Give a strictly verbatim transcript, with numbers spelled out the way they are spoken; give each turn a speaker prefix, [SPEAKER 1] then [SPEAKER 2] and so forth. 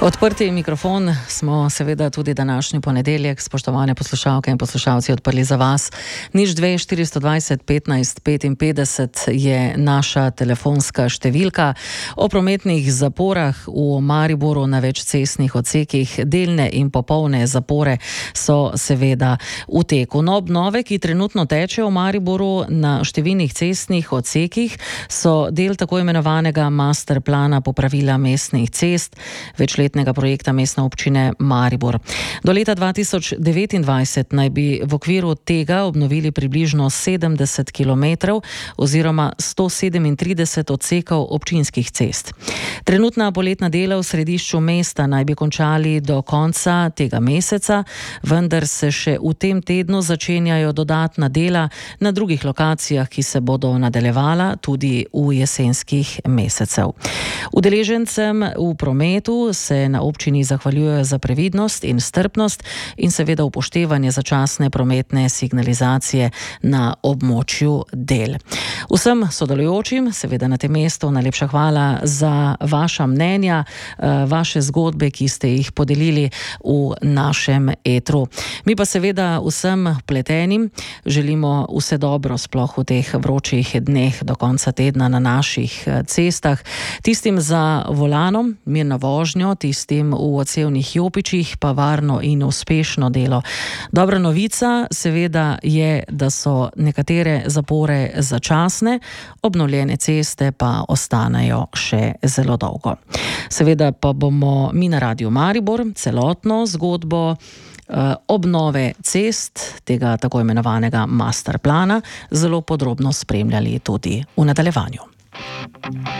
[SPEAKER 1] Odprti mikrofon smo seveda tudi današnji ponedeljek, spoštovane poslušalke in poslušalci, odprli za vas. Nič dve štiristo dvajset petnajst petinpetdeset je naša telefonska številka. O prometnih zaporah v Mariboru na več cestnih odsekih, delne in popolne zapore so seveda v teku. No, obnove, ki trenutno tečejo v Mariboru na številnih cestnih odsekih, so del tako imenovanega master plana popravila mestnih cest, večletnega projekta Mestne občine Maribor. Do leta dva tisoč devetindvajset naj bi v okviru tega obnovili približno sedemdeset kilometrov oziroma sto sedemintrideset odsekov občinskih cest. Trenutna poletna dela v središču mesta naj bi končali do konca tega meseca, vendar se še v tem tednu začenjajo dodatna dela na drugih lokacijah, ki se bodo nadaljevala tudi v jesenskih mesecev. Udeležencem v prometu se na občini zahvaljujejo za previdnost in strpnost in seveda upoštevanje začasne prometne signalizacije na območju del. Vsem sodelujočim seveda na tem mestu najlepša hvala za vaša mnenja, vaše zgodbe, ki ste jih podelili v našem etru. Mi pa seveda vsem vpletenim želimo vse dobro, sploh v teh vročih dneh do konca tedna na naših cestah. Tistim za volanom mirno vožnjo, tistim v odsevnih jopičih pa varno in uspešno delo. Dobra novica seveda je, da so nekatere zapore začasne, obnovljene ceste pa ostanejo še zelo dolgo. Seveda pa bomo mi na Radiu Maribor celotno zgodbo obnove cest, tega tako imenovanega master plana, zelo podrobno spremljali tudi v nadaljevanju.